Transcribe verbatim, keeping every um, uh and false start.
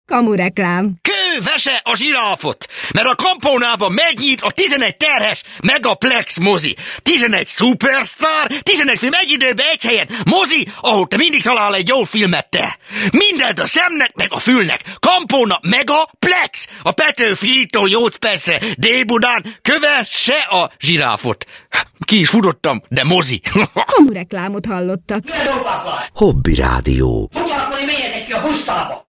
Kamureklám. Kővese a zsiráfot, mert a Kampónában megnyit a tizenegy terhes Megaplex mozi. tizenegy szupersztár, tizenegy film egy időben egy helyen. Mozi, ahol te mindig talál egy jó filmet te. Mindent a szemnek, meg a fülnek. Kampóna Megaplex. A Petőfi-ító Jóc persze. Dél-Budán kövesse a zsiráfot. Ki is futottam, de mozi. Kamureklámot hallottak. Hobby Rádió. Foglalkozni, menjetek ki a busztába!